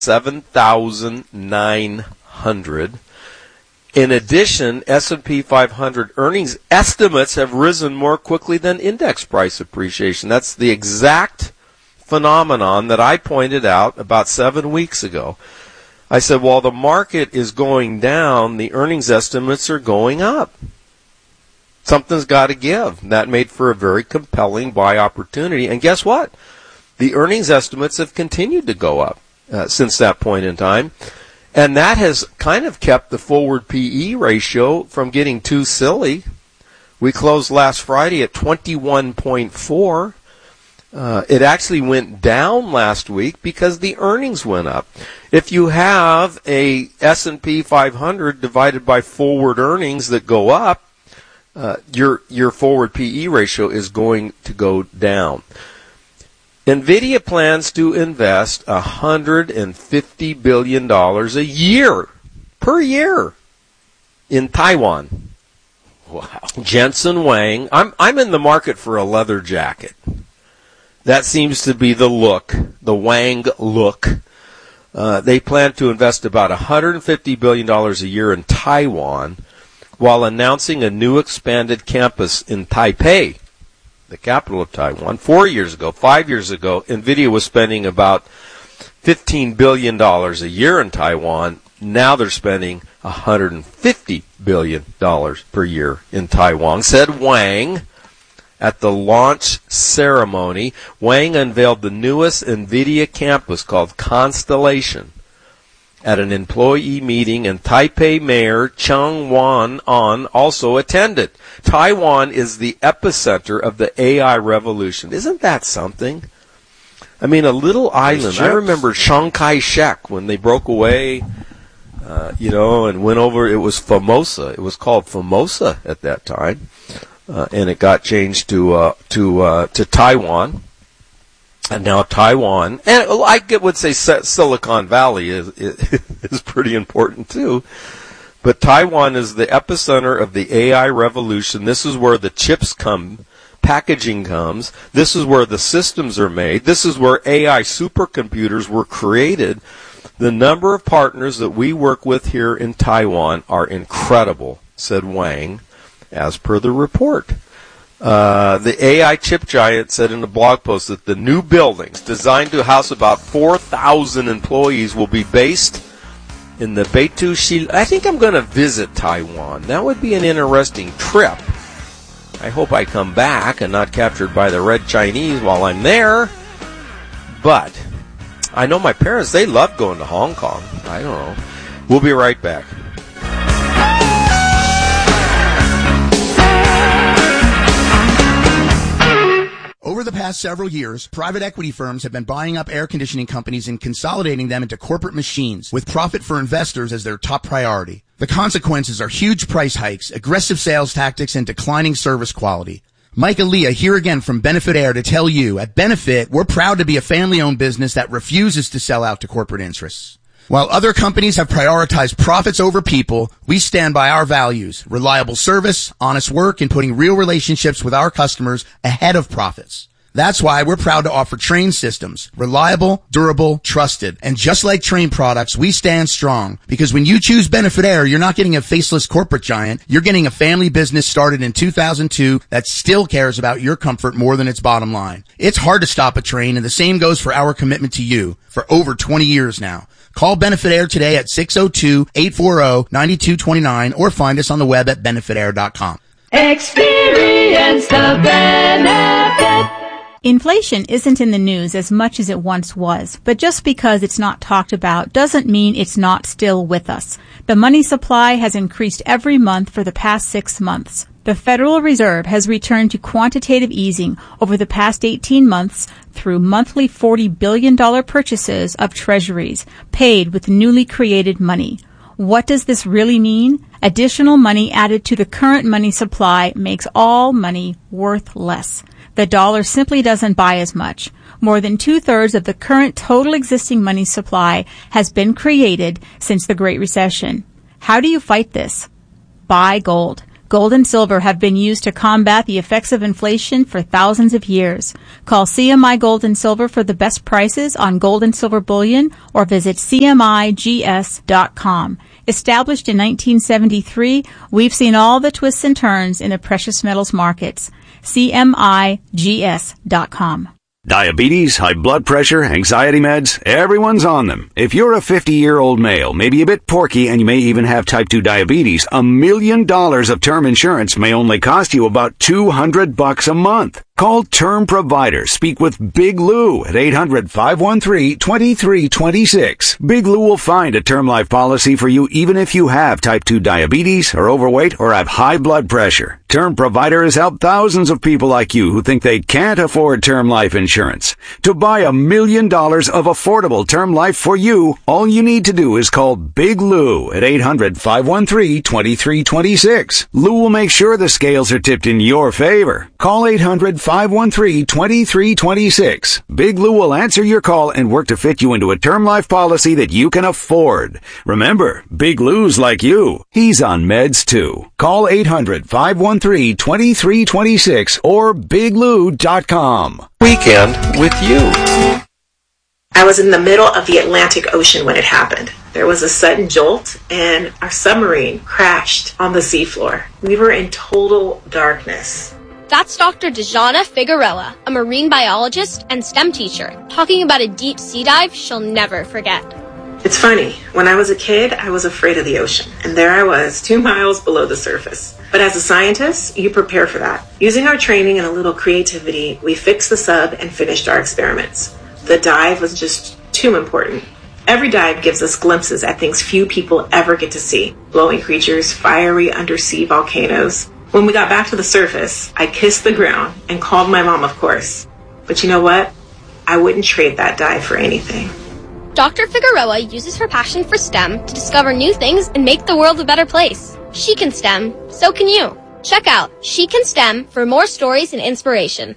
7,900. In addition, S&P 500 earnings estimates have risen more quickly than index price appreciation. That's the exact phenomenon that I pointed out about 7 weeks ago. I said, while the market is going down, the earnings estimates are going up. Something's got to give. That made for a very compelling buy opportunity. And guess what? The earnings estimates have continued to go up since that point in time. And that has kind of kept the forward PE ratio from getting too silly. We closed last Friday at 21.4. It actually went down last week because the earnings went up. If you have a S&P 500 divided by forward earnings that go up, your forward PE ratio is going to go down. NVIDIA plans to invest $150 billion a year, per year, in Taiwan. Wow. Jensen Huang, I'm in the market for a leather jacket. That seems to be the look, the Wang look. They plan to invest about $150 billion a year in Taiwan while announcing a new expanded campus in Taipei, the capital of Taiwan. 5 years ago, NVIDIA was spending about $15 billion a year in Taiwan. Now they're spending $150 billion per year in Taiwan, said Wang. At the launch ceremony, Wang unveiled the newest NVIDIA campus called Constellation at an employee meeting, and Taipei Mayor Cheng Wan-on also attended. Taiwan is the epicenter of the AI revolution. Isn't that something? I mean, a little island. I remember Chiang Kai-shek when they broke away, and went over. It was Formosa. It was called Formosa at that time, and it got changed to Taiwan. And now Taiwan, and I would say Silicon Valley is pretty important too. But Taiwan is the epicenter of the AI revolution. This is where the chips come, packaging comes. This is where the systems are made. This is where AI supercomputers were created. The number of partners that we work with here in Taiwan are incredible, said Wang, as per the report. The AI chip giant said in a blog post that the new buildings, designed to house about 4,000 employees, will be based in the Beitou Shili. I think I'm going to visit Taiwan. That would be an interesting trip. I hope I come back and not captured by the Red Chinese while I'm there. But I know my parents, they love going to Hong Kong. I don't know. We'll be right back. Over the past several years, private equity firms have been buying up air conditioning companies and consolidating them into corporate machines with profit for investors as their top priority. The consequences are huge price hikes, aggressive sales tactics, and declining service quality. Mike Aaliyah here again from Benefit Air to tell you, at Benefit, we're proud to be a family-owned business that refuses to sell out to corporate interests. While other companies have prioritized profits over people, we stand by our values: reliable service, honest work, and putting real relationships with our customers ahead of profits. That's why we're proud to offer Trane systems. Reliable, durable, trusted. And just like Trane products, we stand strong. Because when you choose Benefit Air, you're not getting a faceless corporate giant. You're getting a family business started in 2002 that still cares about your comfort more than its bottom line. It's hard to stop a Trane, and the same goes for our commitment to you for over 20 years now. Call Benefit Air today at 602-840-9229 or find us on the web at benefitair.com. Experience the benefit. Inflation isn't in the news as much as it once was, but just because it's not talked about doesn't mean it's not still with us. The money supply has increased every month for the past 6 months. The Federal Reserve has returned to quantitative easing over the past 18 months through monthly $40 billion purchases of treasuries paid with newly created money. What does this really mean? Additional money added to the current money supply makes all money worth less. The dollar simply doesn't buy as much. More than 2/3 of the current total existing money supply has been created since the Great Recession. How do you fight this? Buy gold. Gold and silver have been used to combat the effects of inflation for thousands of years. Call CMI Gold and Silver for the best prices on gold and silver bullion or visit CMIGS.com. Established in 1973, we've seen all the twists and turns in the precious metals markets. CMIGS.com. Diabetes, high blood pressure, anxiety meds, everyone's on them. If you're a 50-year-old male, maybe a bit porky, and you may even have type 2 diabetes, $1 million of term insurance may only cost you about $200 a month. Call Term Provider. Speak with Big Lou at 800-513-2326. Big Lou will find a term life policy for you even if you have type 2 diabetes, are overweight, or have high blood pressure. Term Provider has helped thousands of people like you who think they can't afford term life insurance. To buy $1 million of affordable term life for you, all you need to do is call Big Lou at 800-513-2326. Lou will make sure the scales are tipped in your favor. Call 800-513-2326. Big Lou will answer your call and work to fit you into a term life policy that you can afford. Remember, Big Lou's like you. He's on meds too. Call 800-513-2326 or biglou.com. Weekend with you. I was in the middle of the Atlantic Ocean when it happened. There was a sudden jolt, and our submarine crashed on the seafloor. We were in total darkness. That's Dr. Dejana Figueroa, a marine biologist and STEM teacher, talking about a deep sea dive she'll never forget. It's funny, when I was a kid, I was afraid of the ocean, and there I was, 2 miles below the surface. But as a scientist, you prepare for that. Using our training and a little creativity, we fixed the sub and finished our experiments. The dive was just too important. Every dive gives us glimpses at things few people ever get to see. Glowing creatures, fiery undersea volcanoes. When we got back to the surface, I kissed the ground and called my mom, of course. But you know what? I wouldn't trade that dive for anything. Dr. Figueroa uses her passion for STEM to discover new things and make the world a better place. She can STEM, so can you. Check out She Can STEM for more stories and inspiration.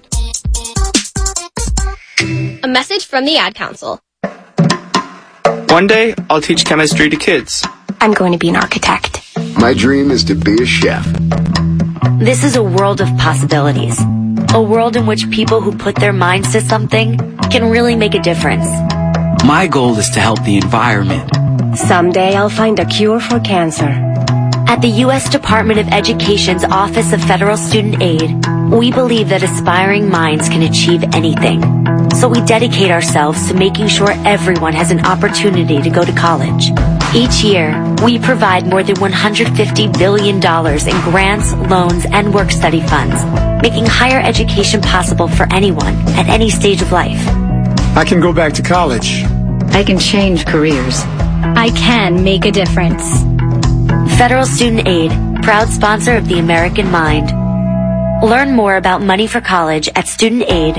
A message from the Ad Council. One day, I'll teach chemistry to kids. I'm going to be an architect. My dream is to be a chef. This is a world of possibilities. A world in which people who put their minds to something can really make a difference. My goal is to help the environment. Someday I'll find a cure for cancer. At the U.S. Department of Education's Office of Federal Student Aid, we believe that aspiring minds can achieve anything. So we dedicate ourselves to making sure everyone has an opportunity to go to college. Each year, we provide more than $150 billion in grants, loans, and work-study funds, making higher education possible for anyone at any stage of life. I can go back to college. I can change careers. I can make a difference. Federal Student Aid, proud sponsor of the American Mind. Learn more about money for college at studentaid.gov.